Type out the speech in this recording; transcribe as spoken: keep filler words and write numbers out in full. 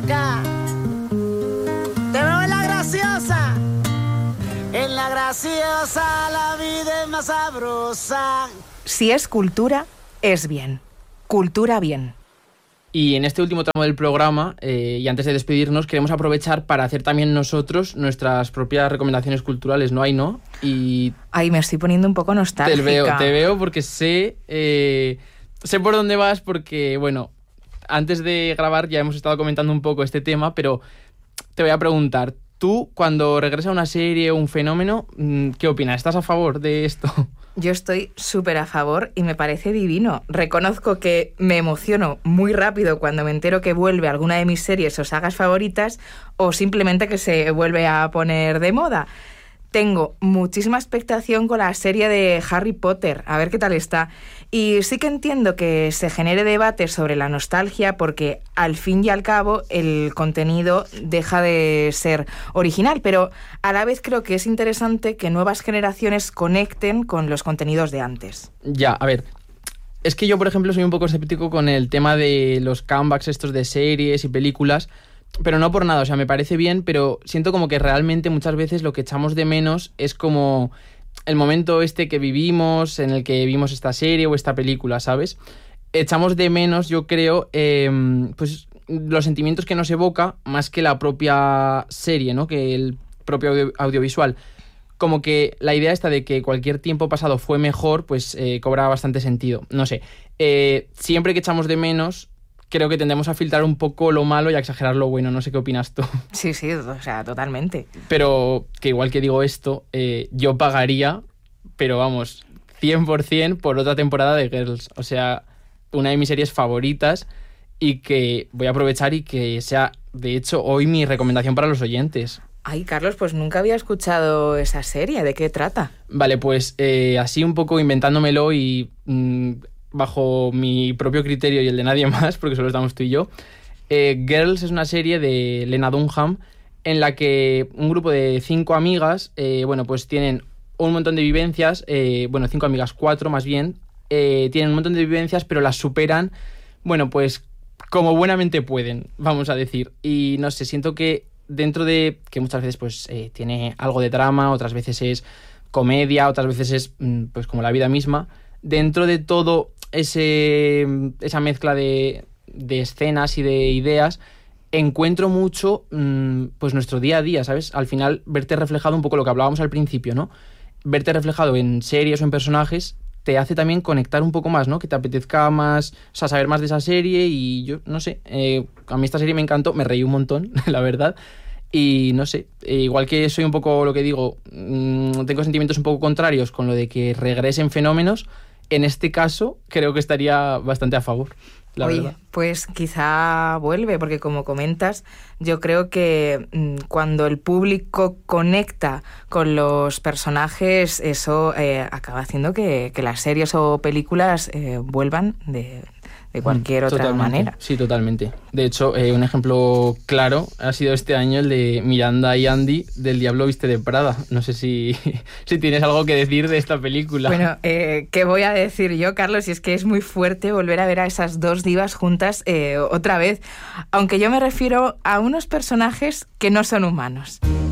loca. Te veo en la graciosa. En la graciosa la vida es más sabrosa. Si es cultura, es bien. Cultura bien. Y en este último tramo del programa, eh, y antes de despedirnos, queremos aprovechar para hacer también nosotros nuestras propias recomendaciones culturales, ¿no hay, no? Y Ay, me estoy poniendo un poco nostálgica. te veo, te veo porque sé, eh, sé por dónde vas porque, bueno, antes de grabar ya hemos estado comentando un poco este tema, pero te voy a preguntar, tú cuando regresa una serie o un fenómeno, ¿qué opinas? ¿Estás a favor de esto? Yo estoy súper a favor y me parece divino. Reconozco que me emociono muy rápido cuando me entero que vuelve alguna de mis series o sagas favoritas o simplemente que se vuelve a poner de moda. Tengo muchísima expectación con la serie de Harry Potter, a ver qué tal está. Y sí que entiendo que se genere debate sobre la nostalgia porque al fin y al cabo el contenido deja de ser original, pero a la vez creo que es interesante que nuevas generaciones conecten con los contenidos de antes. Ya, a ver, es que yo, por ejemplo, soy un poco escéptico con el tema de los comebacks estos de series y películas, pero no por nada, o sea, me parece bien, pero siento como que realmente muchas veces lo que echamos de menos es como el momento este que vivimos, en el que vimos esta serie o esta película, ¿sabes? Echamos de menos, yo creo, eh, pues los sentimientos que nos evoca más que la propia serie, ¿no? Que el propio audio- audiovisual. Como que la idea esta de que cualquier tiempo pasado fue mejor, pues eh, cobra bastante sentido. No sé, eh, siempre que echamos de menos, creo que tendemos a filtrar un poco lo malo y a exagerar lo bueno. No sé qué opinas tú. Sí, sí, o sea, totalmente. Pero que igual que digo esto, eh, yo pagaría, pero vamos, cien por ciento por otra temporada de Girls. O sea, una de mis series favoritas y que voy a aprovechar y que sea, de hecho, hoy mi recomendación para los oyentes. Ay, Carlos, pues nunca había escuchado esa serie. ¿De qué trata? Vale, pues eh, así un poco inventándomelo y mmm, bajo mi propio criterio y el de nadie más, porque solo estamos tú y yo. Eh, Girls es una serie de Lena Dunham en la que un grupo de cinco amigas, eh, bueno, pues tienen un montón de vivencias, eh, bueno, cinco amigas, cuatro más bien, eh, tienen un montón de vivencias, pero las superan, bueno, pues como buenamente pueden, vamos a decir. Y no sé, siento que dentro de que muchas veces pues eh, tiene algo de drama, otras veces es comedia, otras veces es pues como la vida misma, dentro de todo ese esa mezcla de, de escenas y de ideas, encuentro mucho mmm, pues nuestro día a día, ¿sabes? Al final verte reflejado un poco lo que hablábamos al principio, ¿no? Verte reflejado en series o en personajes te hace también conectar un poco más, ¿no? Que te apetezca más, o sea, saber más de esa serie y yo, no sé, eh, a mí esta serie me encantó, me reí un montón, la verdad, y no sé, eh, igual que soy un poco lo que digo, mmm, tengo sentimientos un poco contrarios con lo de que regresen fenómenos, en este caso creo que estaría bastante a favor. La Oye, verdad. pues quizá vuelve, porque como comentas, yo creo que mmm, cuando el público conecta con los personajes, eso eh, acaba haciendo que, que las series o películas eh, vuelvan de, de cualquier otra Totalmente. manera. Sí, totalmente. De hecho, eh, un ejemplo claro ha sido este año el de Miranda y Andy del Diablo Viste de Prada. No sé si, si tienes algo que decir de esta película. Bueno, eh, ¿qué voy a decir yo, Carlos? Y es que es muy fuerte volver a ver a esas dos divas juntas eh, otra vez, aunque yo me refiero a unos personajes que no son humanos.